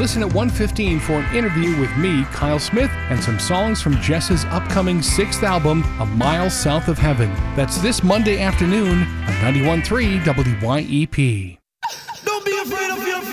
listen at 1:15 for an interview with me, Kyle Smith, and some songs from Jess's upcoming 6th album, A Mile South of Heaven. That's this Monday afternoon on 91.3 WYEP.